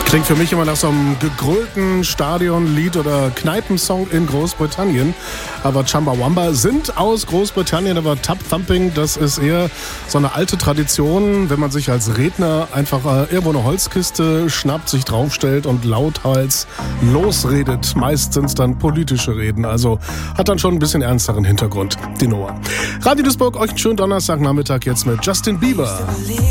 Klingt für mich immer nach so einem gegrölten Stadionlied oder Kneipensong in Großbritannien. Aber Chumbawamba sind aus Großbritannien, aber Tub Thumping, das ist eher so eine alte Tradition, wenn man sich als Redner einfach irgendwo eine Holzkiste schnappt, sich draufstellt und lauthals losredet. Meist sind es dann politische Reden, also hat dann schon ein bisschen ernsteren Hintergrund, die Noah. Radio Duisburg, euch einen schönen Donnerstagnachmittag jetzt mit Justin Bieber.